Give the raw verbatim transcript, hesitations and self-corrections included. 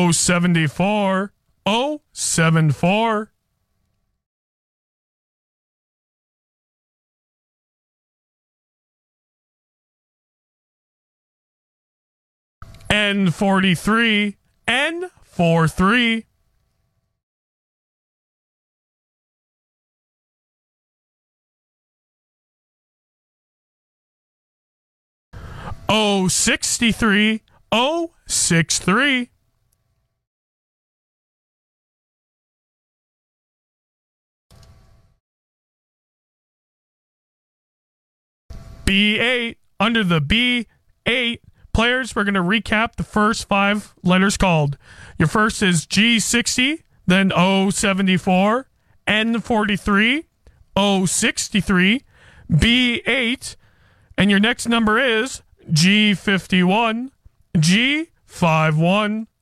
O seventy-four, O seventy-four. N forty-three, N forty-three. O sixty-three, O sixty-three. B eight, under the B eight players, we're going to recap the first five letters called. Your first is G sixty, then O seventy-four, N forty-three, O sixty-three, B eight, and your next number is G fifty-one, G fifty-one.